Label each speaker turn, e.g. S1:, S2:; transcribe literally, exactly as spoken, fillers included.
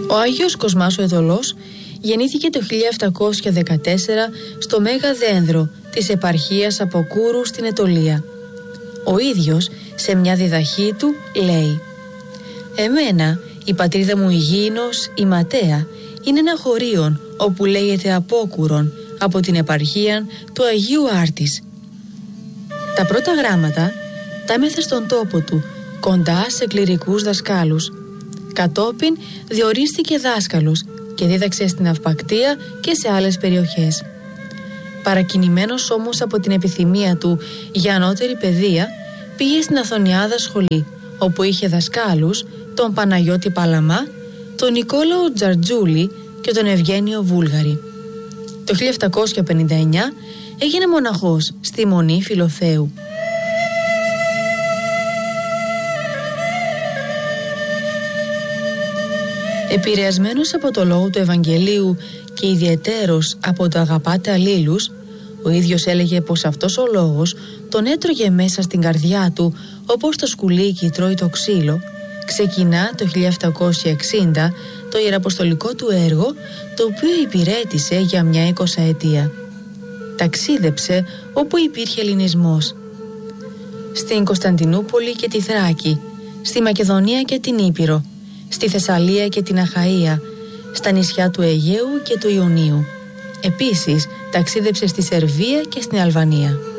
S1: Ο Άγιος Κοσμάς ο Εδωλός γεννήθηκε το χίλια επτακόσια δεκατέσσερα στο Μέγα Δένδρο της επαρχίας Αποκούρου στην Αιτωλία. Ο ίδιος σε μια διδαχή του λέει: «Εμένα η πατρίδα μου η Γήινος, η Ματέα, είναι ένα χωρίον όπου λέγεται Απόκουρον από την επαρχία του Αγίου Άρτης». Τα πρώτα γράμματα τα έμαθε στον τόπο του, κοντά σε κληρικούς δασκάλους. Κατόπιν διορίστηκε δάσκαλος και δίδαξε στην Αυπακτία και σε άλλες περιοχές. Παρακινημένος όμως από την επιθυμία του για ανώτερη παιδεία, πήγε στην Αθωνιάδα σχολή, όπου είχε δασκάλους τον Παναγιώτη Παλαμά, τον Νικόλαο Τζαρτζούλη και τον Ευγένιο Βούλγαρη. Το χίλια επτακόσια πενήντα εννιά έγινε μοναχός στη Μονή Φιλοθέου. Επηρεασμένος από το λόγο του Ευαγγελίου και ιδιαιτέρως από το «αγαπάτε αλλήλους», ο ίδιος έλεγε πως αυτός ο λόγος τον έτρωγε μέσα στην καρδιά του όπως το σκουλίκι τρώει το ξύλο. Ξεκινά το χίλια επτακόσια εξήντα το ιεραποστολικό του έργο, το οποίο υπηρέτησε για μια εικοσαετία. Ταξίδεψε όπου υπήρχε ελληνισμός. Στην Κωνσταντινούπολη και τη Θράκη, στη Μακεδονία και την Ήπειρο, στη Θεσσαλία και την Αχαΐα, στα νησιά του Αιγαίου και του Ιωνίου. Επίσης ταξίδεψε στη Σερβία και στην Αλβανία.